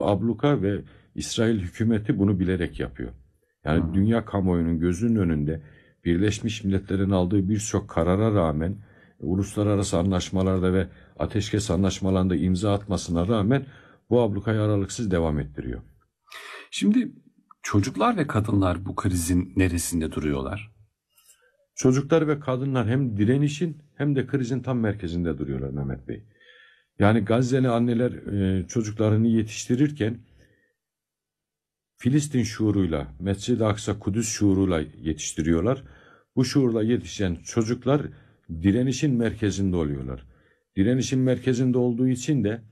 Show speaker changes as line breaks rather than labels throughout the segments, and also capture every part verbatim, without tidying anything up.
Abluka ve İsrail hükümeti bunu bilerek yapıyor. Yani
Hı.
dünya kamuoyunun gözünün önünde Birleşmiş Milletler'in aldığı birçok karara rağmen, uluslararası anlaşmalarda ve ateşkes anlaşmalarında imza atmasına rağmen bu ablukayı aralıksız devam ettiriyor.
Şimdi çocuklar ve kadınlar bu krizin neresinde duruyorlar?
Çocuklar ve kadınlar hem direnişin hem de krizin tam merkezinde duruyorlar Mehmet Bey. Yani Gazze'li anneler e, çocuklarını yetiştirirken Filistin şuuruyla, Mescid-i Aksa Kudüs şuuruyla yetiştiriyorlar. Bu şuurla yetişen çocuklar direnişin merkezinde oluyorlar. Direnişin merkezinde olduğu için de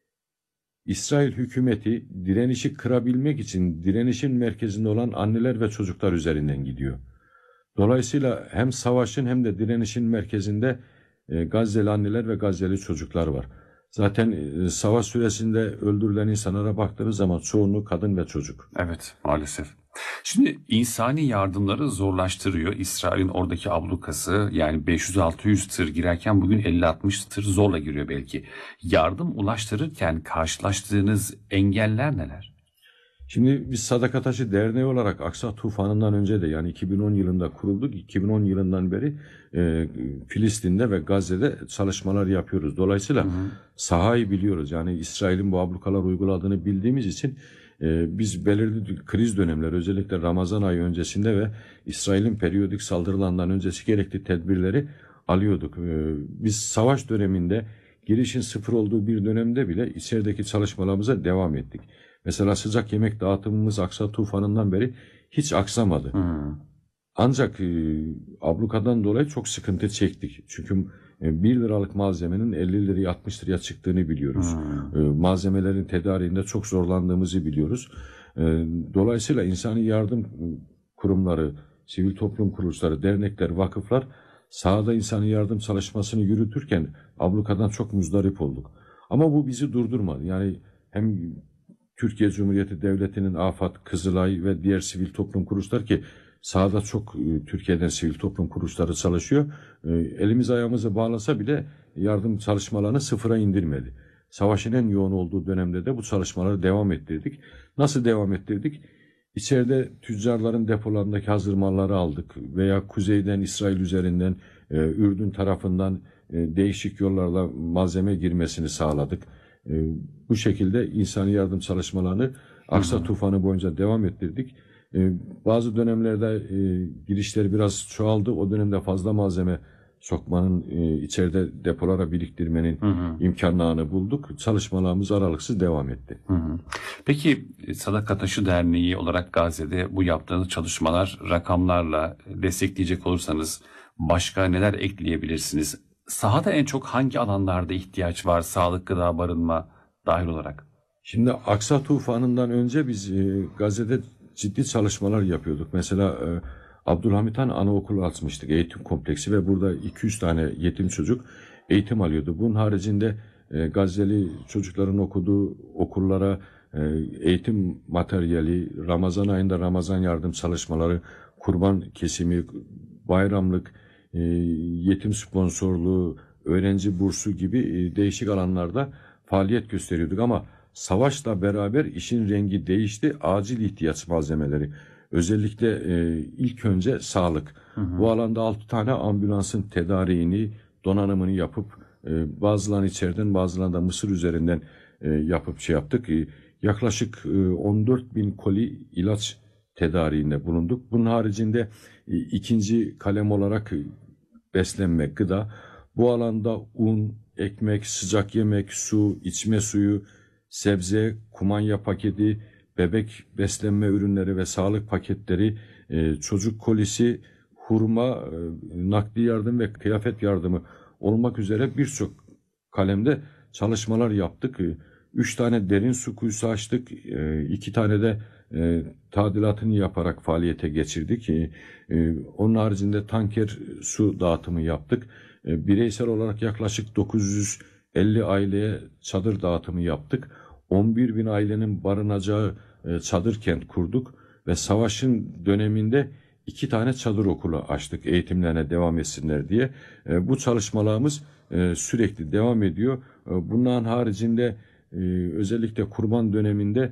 İsrail hükümeti direnişi kırabilmek için direnişin merkezinde olan anneler ve çocuklar üzerinden gidiyor. Dolayısıyla hem savaşın hem de direnişin merkezinde e, Gazze'li anneler ve Gazze'li çocuklar var. Zaten e, savaş süresinde öldürülen insanlara baktığınız zaman çoğunluğu kadın ve çocuk.
Evet, maalesef. Şimdi insani yardımları zorlaştırıyor. İsrail'in oradaki ablukası, yani beş yüz altı yüz tır girerken bugün elli altmış tır zorla giriyor belki. Yardım ulaştırırken karşılaştığınız engeller neler?
Şimdi biz Sadaka Taşı Derneği olarak Aksa Tufanı'ndan önce de, yani iki bin on yılında kurulduk. iki bin on yılından beri e, Filistin'de ve Gazze'de çalışmalar yapıyoruz. Dolayısıyla
Hı hı.
sahayı biliyoruz. Yani İsrail'in bu ablukalar uyguladığını bildiğimiz için e, biz belirli kriz dönemleri, özellikle Ramazan ayı öncesinde ve İsrail'in periyodik saldırılarından öncesi gerekli tedbirleri alıyorduk. E, biz savaş döneminde, girişin sıfır olduğu bir dönemde bile içerideki çalışmalarımıza devam ettik. Mesela sıcak yemek dağıtımımız Aksa Tufanı'ndan beri hiç aksamadı.
Hı.
Ancak e, ablukadan dolayı çok sıkıntı çektik. Çünkü e, bir liralık malzemenin elli liraya altmış liraya çıktığını biliyoruz.
Hı.
E, malzemelerin tedariğinde çok zorlandığımızı biliyoruz. E, dolayısıyla insani yardım kurumları, sivil toplum kuruluşları, dernekler, vakıflar sahada insani yardım çalışmasını yürütürken ablukadan çok muzdarip olduk. Ama bu bizi durdurmadı. Yani hem Türkiye Cumhuriyeti Devleti'nin AFAD, Kızılay ve diğer sivil toplum kuruluşları, ki sahada çok e, Türkiye'den sivil toplum kuruluşları çalışıyor. E, elimiz ayağımızı bağlasa bile yardım çalışmalarını sıfıra indirmedi. Savaşın en yoğun olduğu dönemde de bu çalışmaları devam ettirdik. Nasıl devam ettirdik? İçeride tüccarların depolarındaki hazır malları aldık veya kuzeyden İsrail üzerinden e, Ürdün tarafından e, değişik yollarla malzeme girmesini sağladık. E, bu şekilde insani yardım çalışmalarını Aksa
Hı hı.
Tufanı boyunca devam ettirdik. E, bazı dönemlerde e, girişleri biraz çoğaldı. O dönemde fazla malzeme sokmanın, e, içeride depolara biriktirmenin
Hı hı.
imkanlarını bulduk. Çalışmalarımız aralıksız devam etti.
Hı hı. Peki Sadaka Taşı Derneği olarak Gazze'de bu yaptığınız çalışmalar rakamlarla destekleyecek olursanız başka neler ekleyebilirsiniz? Sahada en çok hangi alanlarda ihtiyaç var, sağlık, gıda, barınma dahil olarak?
Şimdi Aksa Tufanı'ndan önce biz e, Gazze'de ciddi çalışmalar yapıyorduk. Mesela e, Abdülhamit Han Anaokulu açmıştık, eğitim kompleksi, ve burada iki yüz tane yetim çocuk eğitim alıyordu. Bunun haricinde e, Gazze'li çocukların okuduğu okullara e, eğitim materyali, Ramazan ayında Ramazan yardım çalışmaları, kurban kesimi, bayramlık, e, yetim sponsorluğu, öğrenci bursu gibi e, değişik alanlarda faaliyet gösteriyorduk. Ama savaşla beraber işin rengi değişti. Acil ihtiyaç malzemeleri. Özellikle e, ilk önce sağlık.
Hı hı.
Bu alanda altı tane ambulansın tedariğini, donanımını yapıp e, bazılarını içeriden, bazılarını da Mısır üzerinden e, yapıp şey yaptık. E, yaklaşık e, on dört bin koli ilaç tedariğinde bulunduk. Bunun haricinde e, ikinci kalem olarak e, beslenme, gıda. Bu alanda un, ekmek, sıcak yemek, su, içme suyu, sebze, kumanya paketi, bebek beslenme ürünleri ve sağlık paketleri, e, çocuk kolisi, hurma, e, nakli yardım ve kıyafet yardımı olmak üzere birçok kalemde çalışmalar yaptık. E, Üç tane derin su kuyusu açtık. E, iki tane de e, tadilatını yaparak faaliyete geçirdik. E, e, onun haricinde tanker su dağıtımı yaptık. E, bireysel olarak yaklaşık dokuz yüz elli aileye çadır dağıtımı yaptık. on bir bin ailenin barınacağı e, çadır kent kurduk ve savaşın döneminde iki tane çadır okulu açtık eğitimlerine devam etsinler diye. E, bu çalışmalarımız e, sürekli devam ediyor. E, bunların haricinde e, özellikle kurban döneminde